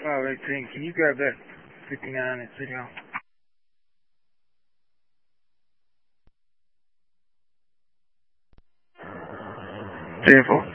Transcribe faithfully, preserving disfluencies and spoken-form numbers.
five eighteen, can you grab that fifty-nine at City Hall? ten four.